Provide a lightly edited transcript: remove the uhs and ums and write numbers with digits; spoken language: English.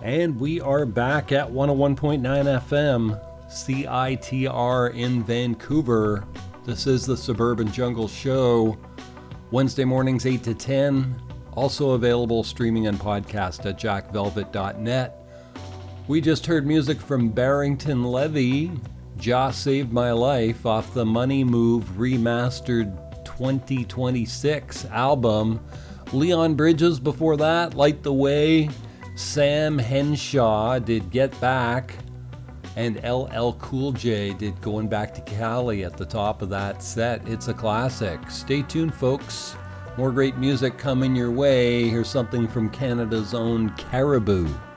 And we are back at 101.9 FM, CITR in Vancouver. This is the Suburban Jungle Show, Wednesday mornings 8 to 10. Also available streaming and podcast at jackvelvet.net. We just heard music from Barrington Levy, Jah Saved My Life, off the Money Move Remastered 2026 album. Leon Bridges before that, Light the Way. Sam Henshaw did Get Back, and LL Cool J did Going Back to Cali at the top of that set. It's a classic. Stay tuned, folks. More great music coming your way. Here's something from Canada's own Caribou.